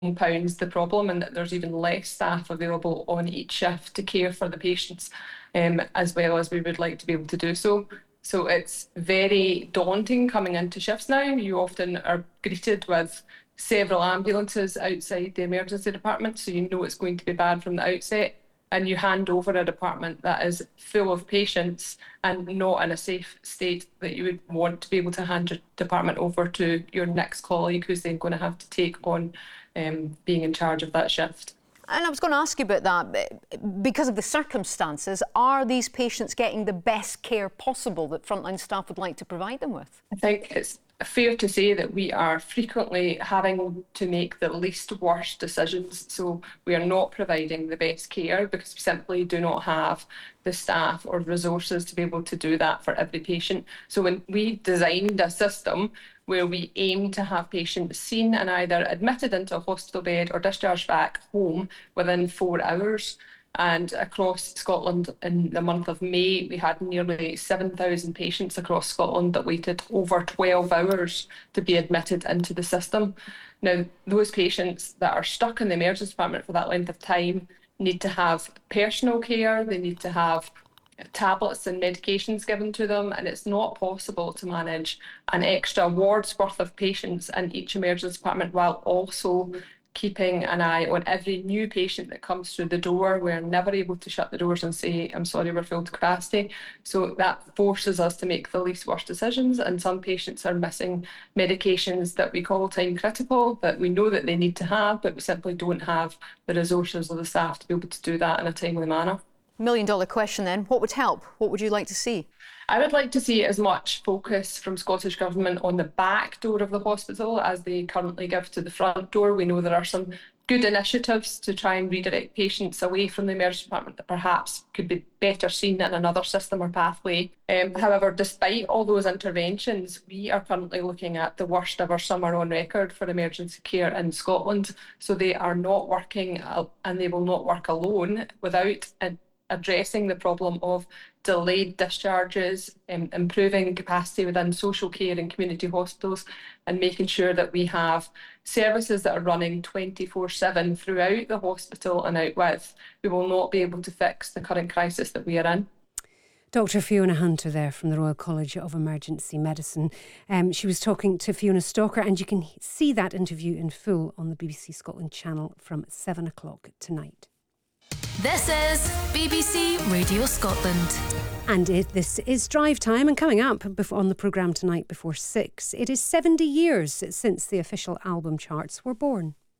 compounds the problem, and that there's even less staff available on each shift to care for the patients, as well as we would like to be able to do so. So it's very daunting coming into shifts now. You often are greeted with several ambulances outside the emergency department, so you know it's going to be bad from the outset. And you hand over a department that is full of patients and not in a safe state, that you would want to be able to hand your department over to your next colleague who's then going to have to take on being in charge of that shift. And I was going to ask you about that. Because of the circumstances, are these patients getting the best care possible that frontline staff would like to provide them with? I think it's fair to say that we are frequently having to make the least worst decisions. So we are not providing the best care because we simply do not have the staff or resources to be able to do that for every patient. So when we designed a system where we aim to have patients seen and either admitted into a hospital bed or discharged back home within 4 hours. And across Scotland in the month of May, we had nearly 7,000 patients across Scotland that waited over 12 hours to be admitted into the system. Now, those patients that are stuck in the emergency department for that length of time need to have personal care, they need to have tablets and medications given to them, and it's not possible to manage an extra ward's worth of patients in each emergency department while also keeping an eye on every new patient that comes through the door. We're never able to shut the doors and say, I'm sorry, we're full to capacity. So that forces us to make the least worst decisions. And some patients are missing medications that we call time critical, that we know that they need to have, but we simply don't have the resources or the staff to be able to do that in a timely manner. $1 million question then. What would help? What would you like to see? I would like to see as much focus from Scottish Government on the back door of the hospital as they currently give to the front door. We know there are some good initiatives to try and redirect patients away from the emergency department that perhaps could be better seen in another system or pathway. However, despite all those interventions, we are currently looking at the worst ever summer on record for emergency care in Scotland. So they are not working, and they will not work alone without addressing the problem of delayed discharges, improving capacity within social care and community hospitals, and making sure that we have services that are running 24/7 throughout the hospital and out with. We will not be able to fix the current crisis that we are in. Dr. Fiona Hunter there from the Royal College of Emergency Medicine. She was talking to Fiona Stalker, and you can see that interview in full on the BBC Scotland channel from 7 o'clock tonight. This is BBC Radio Scotland. And this is Drive Time, and coming up on the programme tonight before 6, it is 70 years since the official album charts were born.